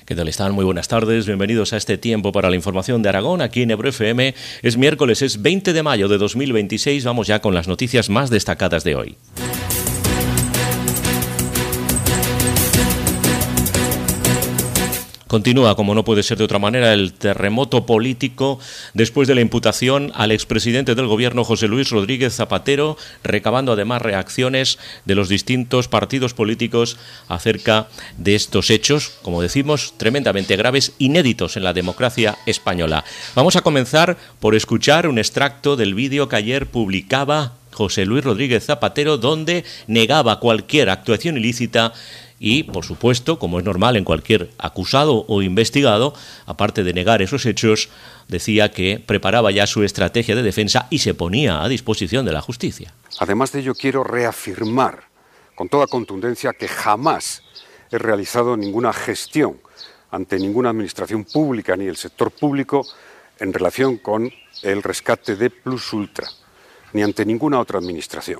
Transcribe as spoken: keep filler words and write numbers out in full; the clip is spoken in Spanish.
¿Qué tal están? Muy buenas tardes, bienvenidos a este tiempo para la información de Aragón, aquí en Ebro F M. Es miércoles, es veinte de mayo de dos mil veintiséis, vamos ya con las noticias más destacadas de hoy. Continúa, como no puede ser de otra manera, el terremoto político después de la imputación al expresidente del Gobierno, José Luis Rodríguez Zapatero, recabando además reacciones de los distintos partidos políticos acerca de estos hechos, como decimos, tremendamente graves, inéditos en la democracia española. Vamos a comenzar por escuchar un extracto del vídeo que ayer publicaba José Luis Rodríguez Zapatero, donde negaba cualquier actuación ilícita y, por supuesto, como es normal en cualquier acusado o investigado, aparte de negar esos hechos, decía que preparaba ya su estrategia de defensa y se ponía a disposición de la justicia. Además de ello, quiero reafirmar con toda contundencia que jamás he realizado ninguna gestión ante ninguna administración pública ni el sector público en relación con el rescate de Plus Ultra, ni ante ninguna otra administración.